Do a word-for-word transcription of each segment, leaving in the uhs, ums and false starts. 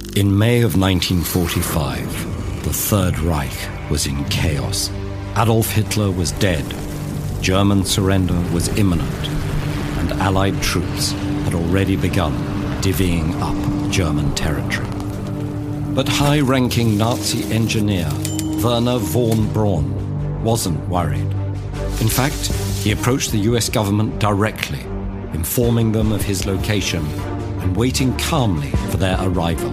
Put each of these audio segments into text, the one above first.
In May of nineteen forty-five, the Third Reich was in chaos. Adolf Hitler was dead, German surrender was imminent, and Allied troops had already begun divvying up German territory. But high-ranking Nazi engineer Wernher von Braun wasn't worried. In fact, he approached the U S government directly, informing them of his location and waiting calmly for their arrival.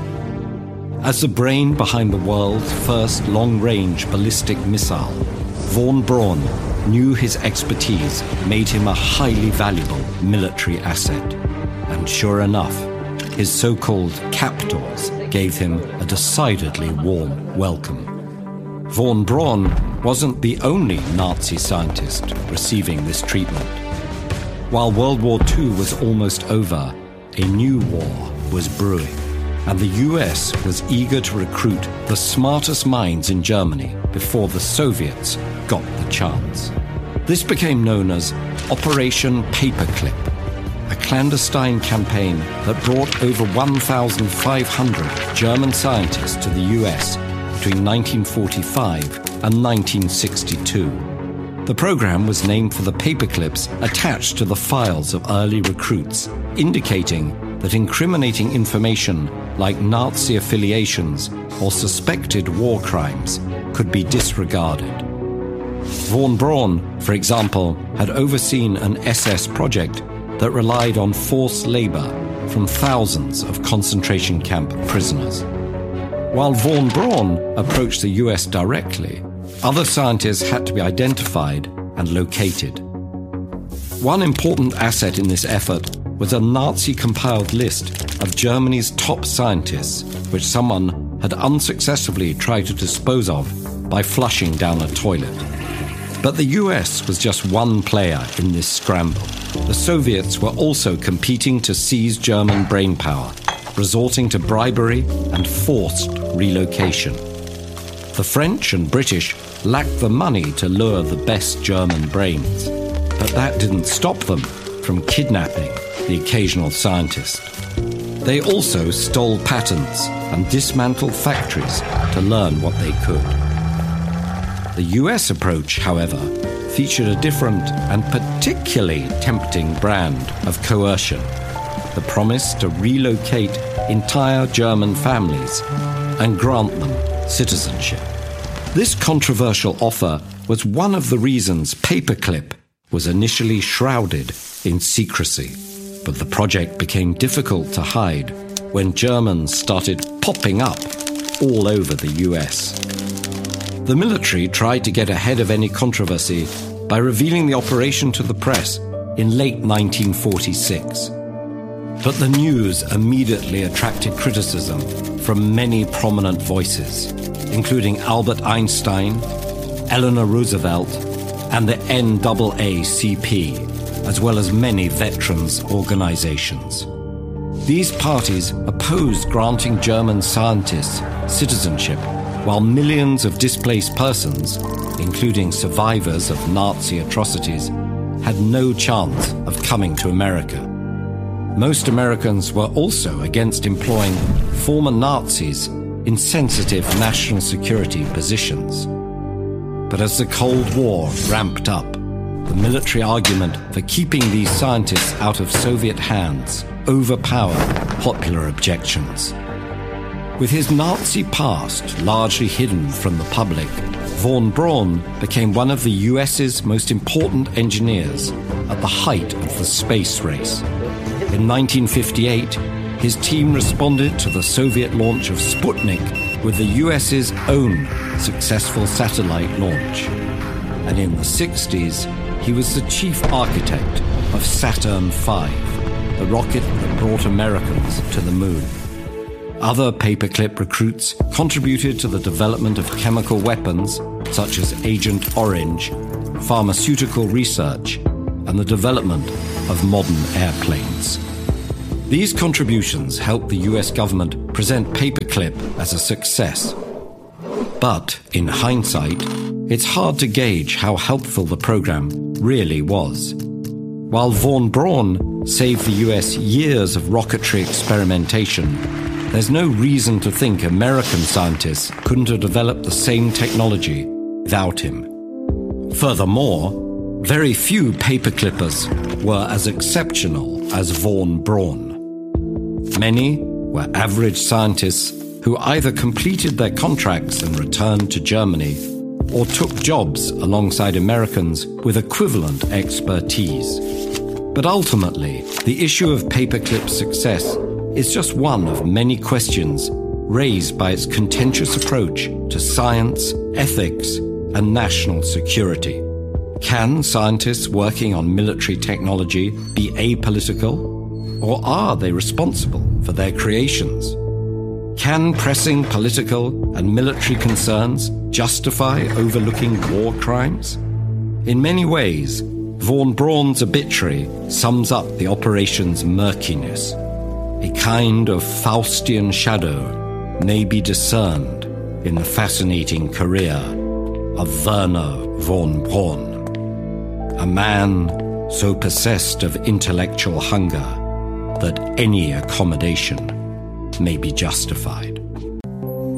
As the brain behind the world's first long-range ballistic missile, von Braun knew his expertise made him a highly valuable military asset. And sure enough, his so-called captors gave him a decidedly warm welcome. Von Braun wasn't the only Nazi scientist receiving this treatment. While World War Two was almost over, a new war was brewing, and the U S was eager to recruit the smartest minds in Germany before the Soviets got the chance. This became known as Operation Paperclip, a clandestine campaign that brought over one thousand five hundred German scientists to the U S between nineteen forty-five and nineteen sixty-two. The program was named for the paperclips attached to the files of early recruits, indicating that incriminating information like Nazi affiliations or suspected war crimes could be disregarded. Von Braun, for example, had overseen an S S project that relied on forced labor from thousands of concentration camp prisoners. While von Braun approached the U S directly, other scientists had to be identified and located. One important asset in this effort was a Nazi-compiled list of Germany's top scientists, which someone had unsuccessfully tried to dispose of by flushing down a toilet. But the U S was just one player in this scramble. The Soviets were also competing to seize German brainpower, resorting to bribery and forced relocation. The French and British lacked the money to lure the best German brains, but that didn't stop them from kidnapping the occasional scientist. They also stole patents and dismantled factories to learn what they could. The U S approach, however, featured a different and particularly tempting brand of coercion, the promise to relocate entire German families and grant them citizenship. This controversial offer was one of the reasons Paperclip was initially shrouded in secrecy, but the project became difficult to hide when Germans started popping up all over the U S. The military tried to get ahead of any controversy by revealing the operation to the press in late nineteen forty-six. But the news immediately attracted criticism from many prominent voices, including Albert Einstein, Eleanor Roosevelt, and the N double A C P, as well as many veterans organizations. These parties opposed granting German scientists citizenship, while millions of displaced persons, including survivors of Nazi atrocities, had no chance of coming to America. Most Americans were also against employing former Nazis in sensitive national security positions. But as the Cold War ramped up, the military argument for keeping these scientists out of Soviet hands overpowered popular objections. With his Nazi past largely hidden from the public, von Braun became one of the U S's most important engineers at the height of the space race. In nineteen fifty-eight, his team responded to the Soviet launch of Sputnik with the U S's own successful satellite launch. And in the sixties, he was the chief architect of Saturn five, the rocket that brought Americans to the moon. Other Paperclip recruits contributed to the development of chemical weapons, such as Agent Orange, pharmaceutical research, and the development of modern airplanes. These contributions helped the U S government present Paperclip as a success. But, in hindsight, it's hard to gauge how helpful the program really was. While von Braun saved the U S years of rocketry experimentation, there's no reason to think American scientists couldn't have developed the same technology without him. Furthermore, very few paperclippers were as exceptional as von Braun. Many were average scientists who either completed their contracts and returned to Germany or took jobs alongside Americans with equivalent expertise. But ultimately, the issue of paperclip's success is just one of many questions raised by its contentious approach to science, ethics, and national security. Can scientists working on military technology be apolitical, or are they responsible for their creations? Can pressing political and military concerns justify overlooking war crimes? In many ways, von Braun's obituary sums up the operation's murkiness. A kind of Faustian shadow may be discerned in the fascinating career of Wernher von Braun, a man so possessed of intellectual hunger that any accommodation may be justified.